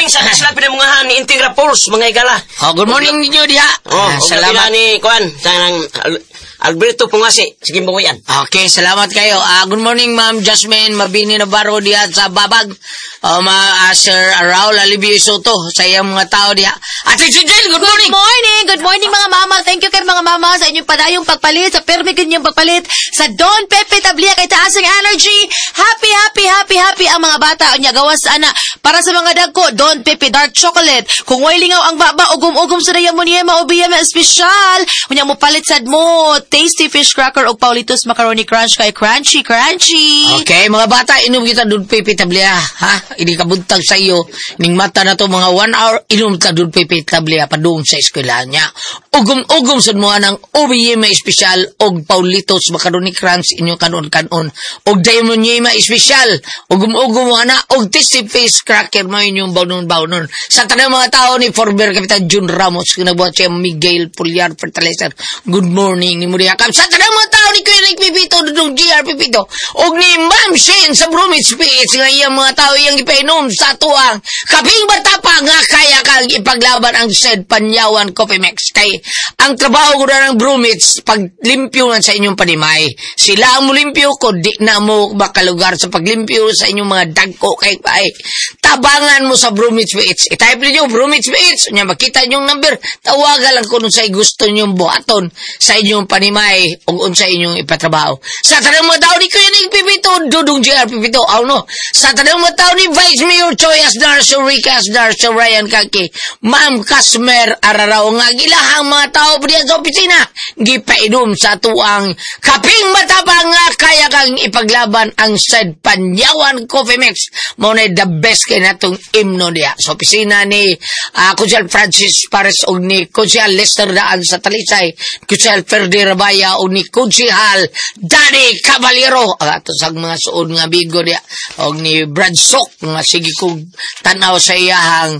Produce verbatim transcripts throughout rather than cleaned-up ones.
morning sa sila pinang mga ni Integra Force, mga igala. Oh, good morning ninyo diha. Oh, Ah, salamat. ni Kuan, sang Alberto Pungasi, sige mo yan. Okay, salamat kayo. Ah, good morning, Ma'am Jasmine Mabini Navarro diha sa Babag. Oh, ma uh, Sir Raul Alibio Soto sa iyang mga tao diha. Ate Jujel, good morning. Good morning. Good morning mga mama. Thank you kay mga mama sa inyong padayong pagpalit, sa permi kanyang pagpalit, sa Don Pepe Tablia kay taas ang energy. Happy, happy, happy, happy ang mga bata. Unya gawas ana para sa mga dagko, Don Pepe Dark Chocolate. Kung way lingaw ang baba, ugom-ugom sa dayang mo niya maubiyama special. Unya mo palit sad mo tasty fish cracker o Paulitos macaroni crunch kay crunchy, crunchy. Okay, mga bata, inom kita Don Pepe Tablia, ha? Hindi ka buntag sa iyo. Ning mata na to mga one hour, inom ka Don Pepe Tablia padung sa eskwela niya. Ugom-ugom sa mga ng O B M special og Paulitos macaroni crunch inyo kanon-kanon. Og Diamond Yema special. Ugom-ugom mo na og tasty fish cracker mo inyong bawnon-bawnon. Sa tanang mga tao ni former Kapitan Jun Ramos, kinabuhat siya Miguel Pulyar Fertilizer. Good morning ni Muria Kam. Sa tanang mga tao ni Kuya Rick Pipito, Dudong G R Pipito. Og ni Ma'am Shane sa Bromwich P H nga iyang mga tao iyang ipainom sa tuwang kaping bata pa nga kaya kang ipaglaban ang said Panyawan Coffee Mix. Kay ang trabaho ko na ng Bromwich paglimpyo na sa inyong panimay. Sila ang mulimpyo ko, di na mo makalugar sa paglimpyo sa inyong mga dagko kay paay. Tabangan mo sa Bromwich P H. I-type niyo Bromwich P H. Nya makita niyo number. Tawagan lang kung unsay gusto niyo buhaton sa inyong panimay o unsay inyong ipatrabaho. Sa tanang mga tao ni Kuya Ning Pipito, Dudong J R Pipito, aw no. Sa tanang mga tao ni Vice Mayor Choi Asdar, Rica Asdar, Ryan Kaki, Ma'am Kasmer Araraw, nga gilahang mga tao pa diyan sa opisina, gipainom sa tuang kaping matapang nga kaya kang ipaglaban ang said Panyawan Coffee Mix. Muna the best kay natong imno diya. Sa opisina ni uh, Kunsel Francis Pares o ni Kunsel Lester Daan sa Talisay, Kunsel Ferdi Rabaya o ni Kunsel Danny Caballero, ang ato sa mga suod nga bigo diya, o ni Brad Sok, nga sige kong tanaw sa iyahang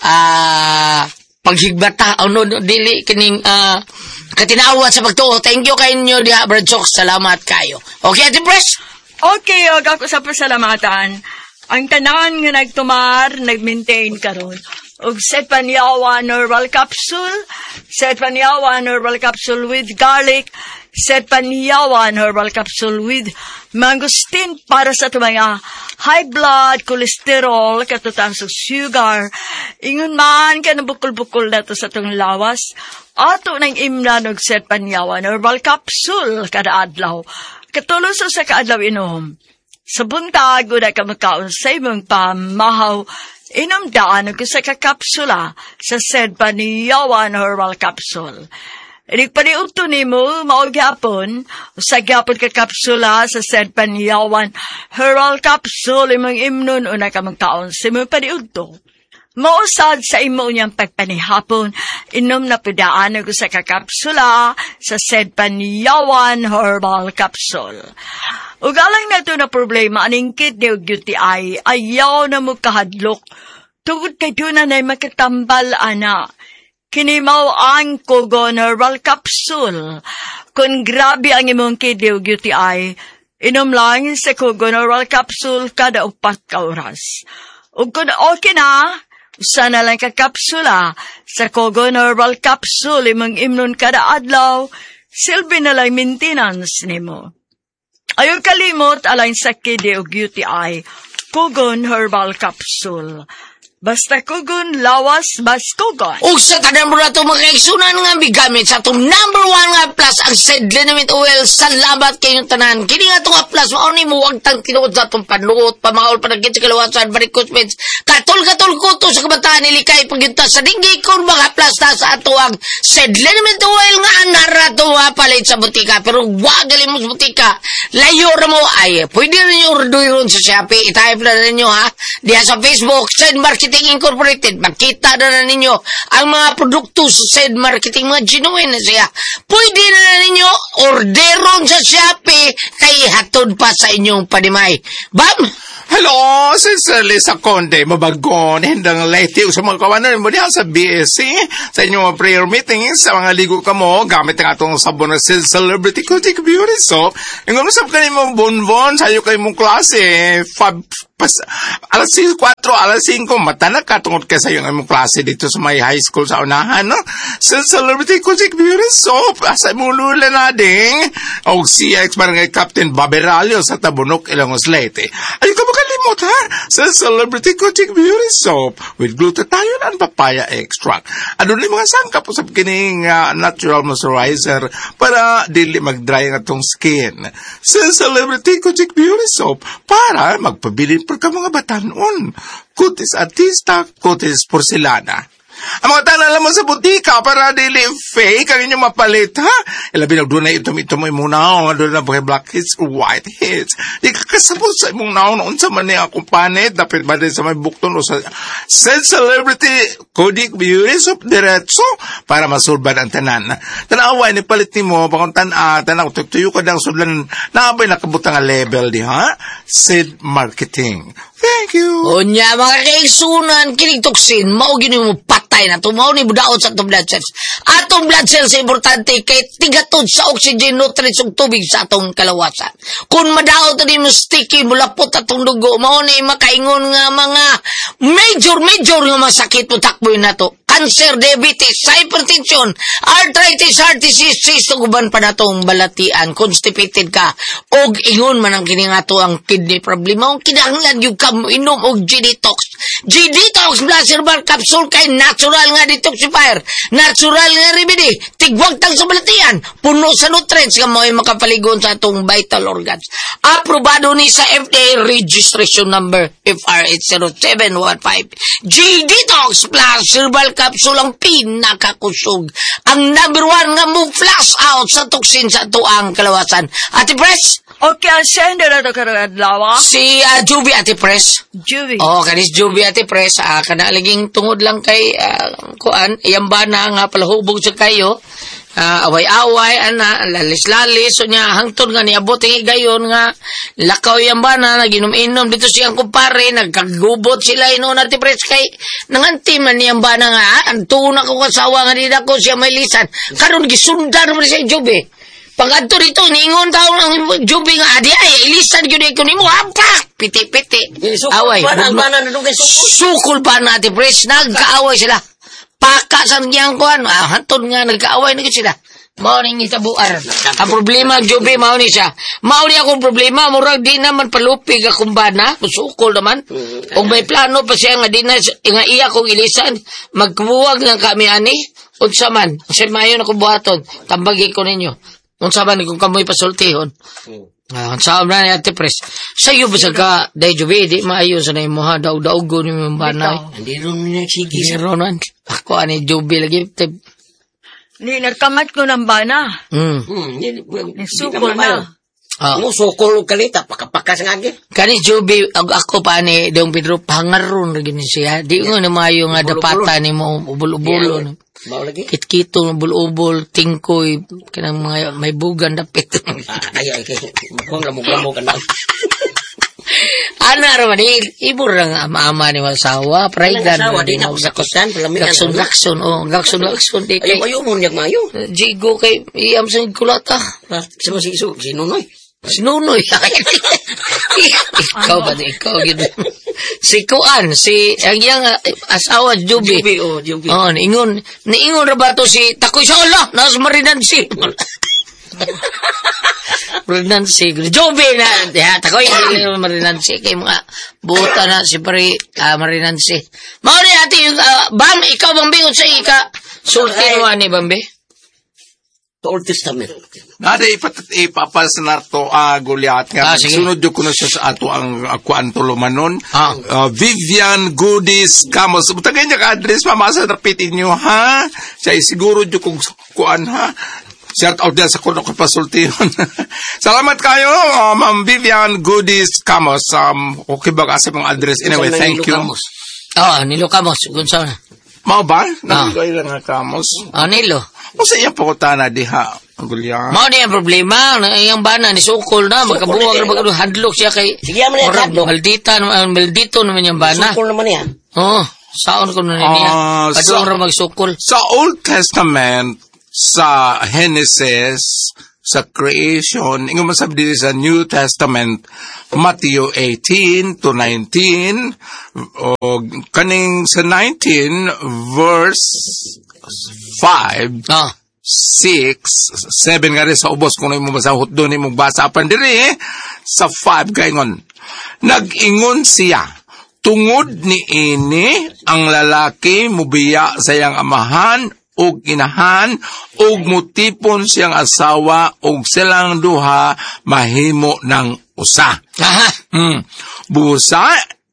uh, paghigbata o no, dili kining uh, katinawan sa pagtuo. Thank you kayo nyo diha, Brad Sok. Salamat kayo. Okay, Ate Pres? Okay, og ako sa pasalamatan. Ang tanan nga nagtumar, nag-maintain karon. Og Set Panyawan Herbal Capsule, Set Panyawan Herbal Capsule with garlic, Set Panyawan Herbal Capsule with mangosteen para sa mga high blood, cholesterol, katutang sa sugar. Ingon man ka na bukol-bukol na to sa itong lawas. Ato ng imnan og Set Panyawan Herbal Capsule kada adlaw. Katulos sa kaadlaw inom. Sa buntag, una ka makaon sa imong pamahaw, inom daan ko sa kakapsula sa Set Panyawan Herbal Capsule. Inig paniunto ni mo, maugapon, sa gapon ka kapsula sa Set Panyawan Herbal Capsule, imong imnon una ka makaon sa imong paniunto. Mausad sa imo niyang pagpanihapon, inom na pidaan ko sa kakapsula sa Set Panyawan Herbal Capsule. Ugalang na ito na problema, aning kidney o U T I, ayaw na mo kahadlok. Tugod kay doon na makatambal, ana. Kinimaw ang Kogon Herbal Capsule. Kung grabe ang imong kidney o U T I, inom lang sa Kogon Herbal Capsule kada upat ka oras. O kung okay na, sana lang kakapsula sa Kogon Herbal Capsule, imong imnon kada adlaw, silbi na lang maintenance nimo. Ayaw kalimot alang sa kidney o U T I, Kogon Herbal Capsule. Basta Kogon, lawas, bas Kogon. O sa tanan mo na ito mga kaigsunan nga bigamit sa itong number one nga plus ang said liniment oil. Salamat kayong tanan. Kini nga itong plus, mauni mo huwag tang tinuod sa itong panluot, pamahol, panagkit sa kalawasan, barikos, meds. Katol-katol ko to sa kabataan nilikay paginta sa dinggi kung mga plus na sa ato ang said liniment oil nga anarato nga palit sa butika. Pero wag galing mo sa butika. Layo na mo ay, pwede rin yung orduyon sa Shopee. I-type na ninyo ha. Diya sa Facebook, Said Marketing Incorporated. Makita na na ninyo ang mga produkto sa Said Marketing, mga genuine na siya. Pwede na na ninyo orderon sa Shopee kay hatod pa sa inyong panimay. Bam! Hello, si Lisa Conde, mabagon, hindang late sa mga kawanan mo diha sa B S C, sa inyong mga prayer meetings, sa mga ligo ka mo, gamit ang atong sabon na si Celebrity Kojic Beauty Soap. Yung usap ka mo bonbon, sayo kayo mong klase, fab, pas, alas four, alas five, mata na ka tungod ka sa yung imong klase dito sa may high school sa unahan, no? Si Celebrity Kojic Beauty Soap, asa mo lula na ding, o C X Barangay Captain Baberalio sa Tabunok, Ilongos Leyte. Ay ka makalimot ha, sa Celebrity Kojic Beauty Soap with glutathione and papaya extract. Ano ni mga sangkap usap kining uh, natural moisturizer para dili mag-dry ang atong skin. Sa Celebrity Kojic Beauty Soap para magpabilin pa ka mga batanon. Kutis artista, kutis porcelana. Ang mga tanan mo sa butika para dili fake ang inyong mapalit, ha? Ilabi na doon na ito mo muna ako, doon na buhay black hits or white hits. Di ka kasabot sa imong naon noon sa mani akong panit, dapat ba din sa may bukton o sa Celebrity Kojic Beauty Soap diretso para masulban ang tanan. Tanaway, ni palit ni mo, pakong tana, tanaw, tuyo ka dang sulan, naabay nakabutang label di, ha? Sid Marketing. Thank you. O niya, mga kaigsunan, kinigtoksin, maugin mo patay na tumaw ni budaot sa atong blood cells. Atong blood cells importante kay tigatod sa oxygen, nutrients ug tubig sa atong kalawasan. Kung madaot ni mo sticky, mulapot atong dugo, mao ni makaingon nga mga major, major nga masakit mo takboy na to. Cancer, diabetes, hypertension, arthritis, heart disease, cyst, uban pa na itong balatian, constipated ka, og ingon man ang kiningato ang kidney problema, o kinahanglan yung kam inom og G-Detox. G-Detox plus herbal capsule kay natural nga detoxifier, natural nga remedy, tigwag tang sa balatian, puno sa nutrients nga mo'y makapaligon sa atong vital organs. Aprobado ni sa F D A registration number F R H zero seven one five. G-Detox plus herbal capsule ang pinakakusog. Ang number one nga mo flash out sa toxin sa tuang kalawasan. Ate Pres? Okay, ang sender na ito karadlawa. Si uh, Juby, Ate Pres. Juby. Oo, oh, kanis Juby, Ate Pres. Uh, kanalaging tungod lang kay uh, kuan, iyamba na nga palahubog sa kayo. Uh, away-away, ana, lalis-lalis, so niya, hangtod nga niabot, yung gayon nga, lakaw yung ba na, naginom-inom, dito siyang kumpare, nagkagubot sila, ino natin pres, kay, nanganti man niyang ba na nga, ang tuna ko kasawa nga nila ko, siya may lisan, karon gisundan mo siya, Jobe, pag-adto rito, ningon tao ng Jobe nga, adi ay, ilisan yun ko ni mo, hampak, piti-piti, away, sukul pa na, natin pres, nagkaaway sila, paka sa niyang kuhan, ah, hantod nga, nagkaaway na sila. Mao ning itabuar. Ang problema, Joby, mao ni siya. Mao ni akong problema, murag di naman palupig akong bana, kusukol naman. Kung may plano pa siya nga di na, nga iya kong ilisan, magkubuwag ng kami ani, unsa man, kasi mayon akong buhaton, tambagi ko ninyo. Unsa man, kung kamoy pasultihon. Ah, saan na ni Ate Pres? Sa'yo ba sa ka, day Joby, di maayon sa na yung mga daw-daw ko ni mga banay. Hindi ron mo nagsigi. Hindi ron man. Ako, ani Joby lagi. Ni, nagkamat ko ng bana. Hmm. Sukol na. Ah. Mo sukol kalita, pakapakas nga agi. Kani Joby, ako pa ni Dong Pedro, pangaron na gini siya. Di ko na maayo nga dapata ni mo, ubul-ubulo. Bao lagi? Kit-kito, ubul-ubul, tingkoy, kanang mga may bugan dapit. Ay, ay, ay. Kung lamog-lamog ka na. Ana raman, ibur lang ama-ama ni Masawa, praigan. Masawa, di na ako sakosan. Gakson-gakson, oh, gakson-gakson. Ayaw-ayaw mo niyak mayo. Jigo kay, iyam sa kulata. Sino si si Nunoy? Si Nunoy. Ikaw ba, ikaw, gino. Si Kuan, si, ang iyang asawa, Juby. Juby, oh, Juby. Oh, niingon, niingon ra ba to si Takoy sa Allah, nas marinansi. Marinansi, Juby na, ya, Takoy, marinansi, kay mga buta na, si Pari, uh, marinansi. Mauni ati, uh, Bam, ikaw bang bingon sa ika? Sulti mo ani, Bambi? Old Testament. Nada ipat ipapasanar to a Goliath nga. Ah, sige. Sunod yo kuno siya sa ato ang akuan tulumanon. Ah. Uh, Vivian Goodies Camos. Butagay niya ka address mamasa repeatin niyo ha. Siya siguro yo kung kuan ha. Shout out din sa kuno ko pasultihon. Salamat kayo, uh, Ma'am Vivian Goodies Camos. Um, okay ba kasi mong address? Anyway, thank you. Oh, Nilo Camos, gunsa na. Mao ba? Nagigay lang nga Camos. Oh, Nilo. O sa iyang pakutana diha, Gulyat. Mao ni ang problema, na iyang bana ni sukol na, magkabuwag na magkabuwag, handlock siya kay... Sige, yaman yan, Murag, handlock. maldita, naman- maldito naman yung bana. Sukol naman yan. Oo, saon ko na niya. Ah, Padung sa- ra magsukol. Sa Old Testament, sa Genesis, sa creation, ingo masabi dito sa New Testament, Matthew eighteen to nineteen, o kaning sa nineteen, verse five, Ah, six, seven nga rin sa ubos kung mo masahot doon mo basa apan diri sa five gaingon. Nag-ingon siya, tungod ni ini ang lalaki mubiya sa iyang amahan ug inahan ug mutipon siyang asawa ug silang duha mahimo ng usa. aha. Hmm. Busa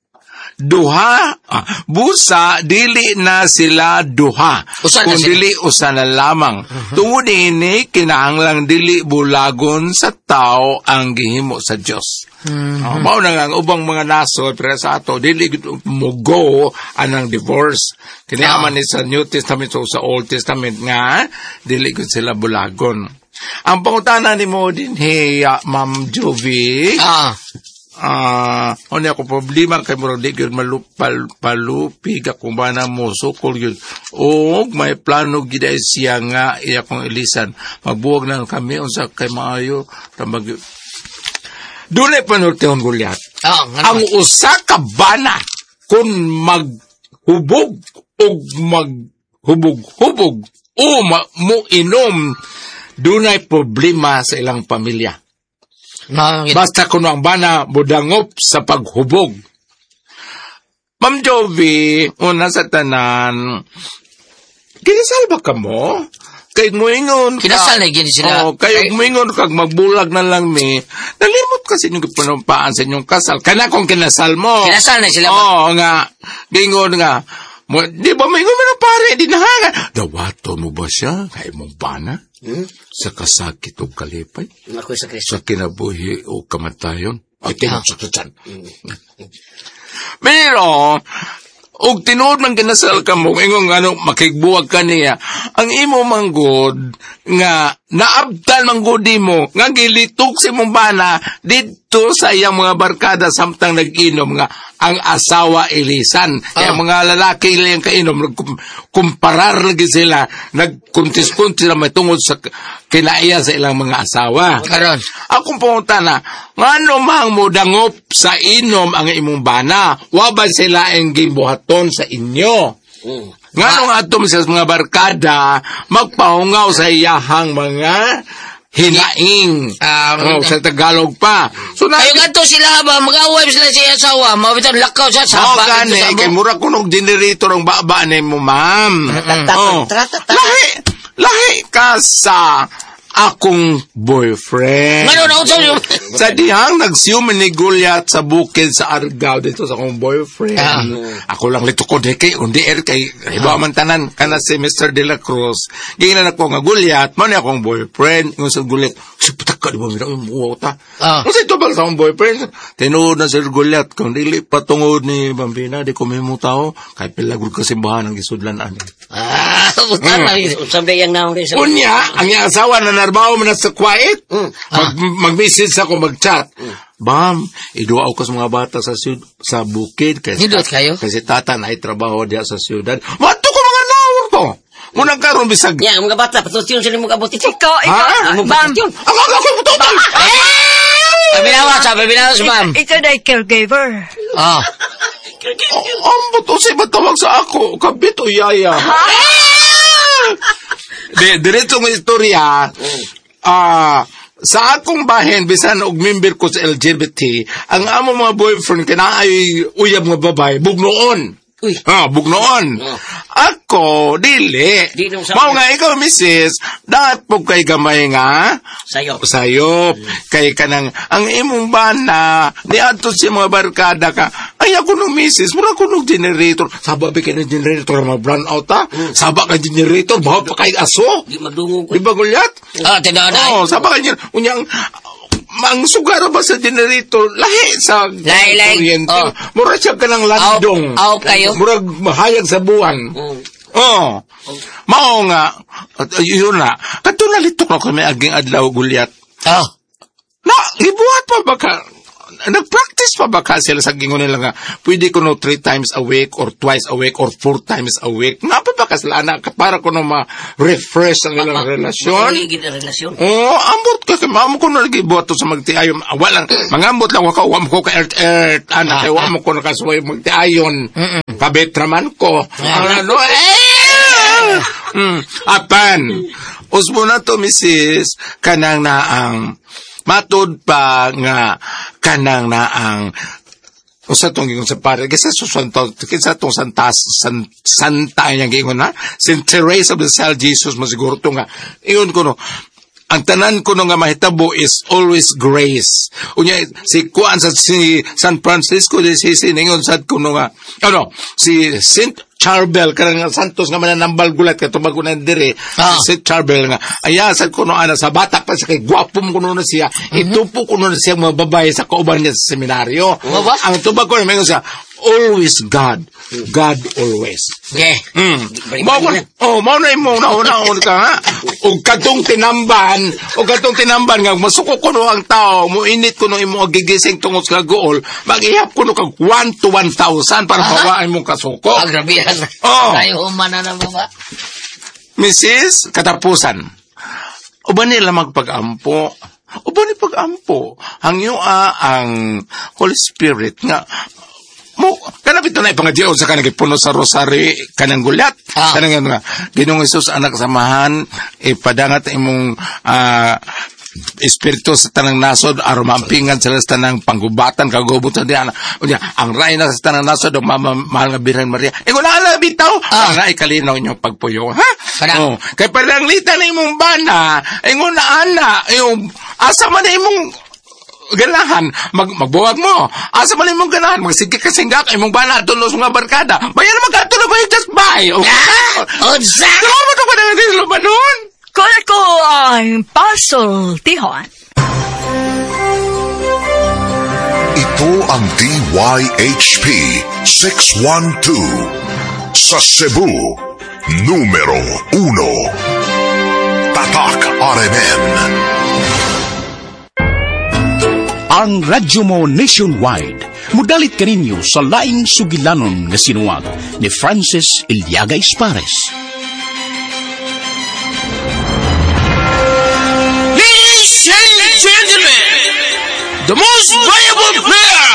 duha ah, busa dili na sila duha Usa na kung sila. dili usa na lamang. Tungod ini kinahanglang dili bulagon sa tao ang gihimo sa Dios. Ah, mao na nga ang ubang mga nasod pero sa ato dili gid mugo anang divorce. Kini Ah. man ni sa New Testament o sa Old Testament nga dili gid sila bulagon. Ang pangutana nimo din hey uh, Ma'am Jovi, Ah, ah, ano ako problema kay murag di gyud malupal palupig akong bana mo sukol gyud. Og may plano gid ay siya nga iya kong ilisan. Magbuwag na kami unsa kay maayo tambag. Dunay panultihon Gulyat. ah, nga Ang naman. usa ka bana kung maghubog o maghubog-hubog o ma- mo inom, dunay problema sa ilang pamilya. Mao gid. Basta kung ang bana budangop sa paghubog. Ma'am Jovi, una sa tanan, kinasal ba ka mo? Kay muingon ka. Kinasal na gini sila. Oo, kayo muingon kag magbulag na lang mi. Nalimot kasi inyong panumpaan sa inyong kasal. Kana kung kinasal mo. Kinasal na sila. Oo nga. Gingon nga. Mo, di ba may na pare, di nahangan. Dawato mo ba siya? Kay mong bana? Hmm? Sa kasakit o kalipay? Ako sa Kristo. Sa kinabuhi o kamatayon? Ay, Ah. tinutsututan. Pero, og tinuod man kinasal ka mo, ingong ano, makigbuwag ka niya, ang imo manggod, nga, naabtan manggod mo, nga gilitok si mong bana, dito sa iyang mga barkada samtang nag-inom nga, ang asawa ilisan. Kaya Ah. mga lalaki ilang kainom, nagkumparar lagi sila, nagkuntis-kuntis sila may tungod sa kinaiya sa ilang mga asawa. Karon. Akong pumunta na, ngano mang mo dangop sa inom ang imong bana, wabay sila ang gibuhaton sa inyo. Hmm. Ngano nga atom sa mga barkada, magpahungaw sa iyahang mga hinaing. Ah, Oh, sa Tagalog pa. So, na, Kayo ganto sila ba, mag-away sila sa asawa, mabitan lakaw sa Mao saba. gani, kay mura kunog generator ang baba ni mo, ma'am. Oh. Lahi, lahi ka sa akong boyfriend. Ngano na unsa niyo? Sa dihang nagsiuman ni Gulyat sa bukid sa Argao dito sa akong boyfriend. Ah. Ako lang lito ko de kay undi er kay iba man tanan kana si Mister De La Cruz. Giingnan ako nga Gulyat, mo ni akong boyfriend. Ingon sa Gulyat, si putak ka di mo mira mo ta. Ah. Kasi ito ba sa akong boyfriend? Tinuod na Sir Gulyat kung dili patungod ni Bambina di ko mimo tao kay pilagul kasi bahan ang gisudlan ani. Ah, buta na. Sabi yung naong rin sa... Unya, ang iyang asawa na narbaho mo na sa quiet. Mag, mag-message ako, mag-chat. Bam, iduaw ko sa mga bata sa siyud, sa bukid. Kasi, Nindot kayo? Kasi tata na trabaho diya sa siyudad. Mato ko mga naon ko. Munang karon bisag. Yan, mga bata, patutyon sila mong kabot ito. Ikaw, ikaw, Ha? Mong ma'am. patutyon. Ang ako ko tutal. Pabinawa sa, pabinawa sa ma'am. Ikaw na caregiver. Ah. Ang buto si matawag sa ako. Kabit o yaya. Di, diretso ng istorya. Ah, sa akong bahin, bisan og member ko sa L G B T, ang amo mga boyfriend kinaay uyab nga babae, bugnoon. Uy. Ah, bugnoon. Oh. Ako, dili. Di nung sa- Mao nga ikaw, missus, dapat po kay gamay nga, Sayo. sayop, kay kanang, ang imong bana, niadto si mga barkada ka, ay ako nung misis, mura ko nung generator, saba ba kayo ng generator, mga brown out ha? Saba ka generator, bawa pa kayo aso? Di madungog ko. Di ba Gulyat? Ah, tindahan na. Oo, saba ka generator, unyang, ang sugar ba sa generator, lahi sa Lahi, lahi. kuryente. Oh. Mura siya ka ng landong. Aop, aop kayo. Mura mahayag sa buwan. Hmm. Oh. Mao nga, uh, yun na. Kato nalitok na kami aging adlaw gulyat. Oh. Na, ibuhat pa ba ka? Nag-practice pa ba ka sila sa gingon nila nga, pwede ko no three times a week or twice a week or four times a week? Napa ba ka sila, anak, para ko no ma-refresh ang ilang relasyon? Maligid ang relasyon. Oo, oh, ambot ka. Mamo ko na nag-ibuhat to sa magtiayon. Walang, mangambot lang ako, wam ko ka earth-earth, anak, kaya wam ko nakasuway magtiayon. Kabetraman ko. Ano, eh! Mm, apan, usbo na to, missus, kanang na ang matod pa nga kanang na ang usa tong gingon sa pare kasi sa santo kasi tong santas san, santa yang gingon na Saint Teresa of the Cell Jesus mo siguro to nga iyon ko no ang tanan ko no nga mahitabo is always grace unya si kuan sa si San Francisco de Sisi ningon sad ko no nga ano si Saint Charbel karang santos nga mananambal gulat ka tubag ko na dire ah. Si Charbel nga ayasad ko no ana sa bata pa sa kay gwapo mo kuno na siya mm-hmm. Itupo kuno na siya mga babae sa kauban niya sa seminaryo uh-huh. Ang tubag ko may siya always God God always okay mm. Mao oh mao na imo na una ka ha og kadtong tinamban og kadtong tinamban nga masuko kuno ang tao mo init kuno imo gigising tungod sa gool maghihap kuno kag one to one thousand para mawaan mo kasuko agrabihan oh ayo man na ba missus katapusan uban nila magpag-ampo uban ni pag-ampo hangyo a ang Holy Spirit nga mo kanapit na ipangadyaw sa kanang puno sa rosary kanang gulat ah. Kanang nga Ginoong Hesus anak samahan ipadangat imong uh, espiritu sa tanang nasod aron mampingan sila sa tanang panggubatan kagubutan diyan unya ang rayna sa tanang nasod og mama mahal nga Birhen Maria ingon na bitaw ah. Ang ikalinaw inyong pagpuyo ha oh kay palanglitan na imong bana ingon na ana yung asa man imong ganahan mag magbuwag mo asa man imong ganahan magsige ka singgak imong bana tulos nga barkada bayan magadto na ba just buy oh sa ano mo to kada dili lumanon Kaya ko ang Puzzle Tihon. Ito ang D Y H P six one two sa Cebu, numero uno. Tatak R M N. Ang radyo mo nationwide, mudalit kaninyo sa laing sugilanon nga sinuwag ni Francis Iliaga Espares. The most valuable player!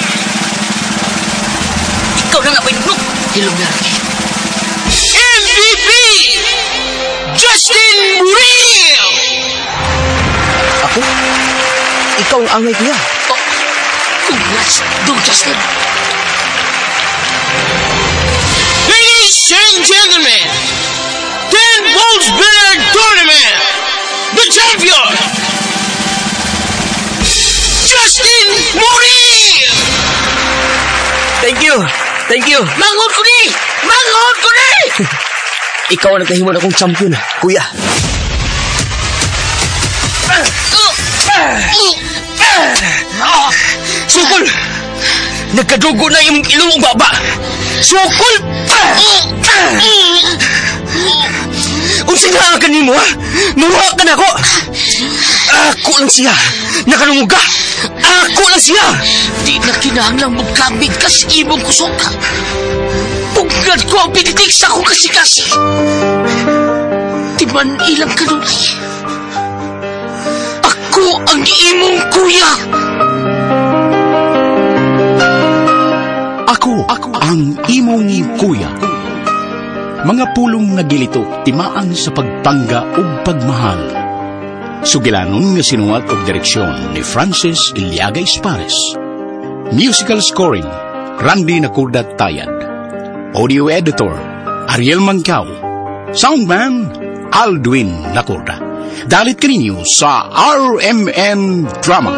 Ikaw na nga ba yung Hilong na M V P! Justin Murillo! Ako? Ikaw ang angay kuya. Oh, congrats, do Justin. Ladies and gentlemen, ten Bulls Bear Tournament, the champion! Justin Murillo! Thank you! Thank you! Manghod ko ni! Manghod ko ni! Ikaw ang nagkahimon akong champion, kuya. Sukol! Nagkadugo na yung ilong baba! Sukol! Unsing nga ka nimo, ha? Nuha ka na ko! Ako lang siya! Nakalungog ka! Ako lang siya! Di na kinahanglang magkambit ka sa imong kusok ka. Pugad ko ang pinitig sa akong kasi-kasi. Di man ilang kanunay. Ako ang imong kuya! Ako, ako ang imong kuya. Mga pulong nagilito timaan sa pagpangga ug pagmahal. Sugilanon nga sinuwat og direksyon ni Francis Iliaga Espares. Musical scoring, Randy Nakurdat Tayad. Audio editor, Ariel Mancao. Soundman, Aldwin Nakurda. Dalit kaninyo sa R M N Drama.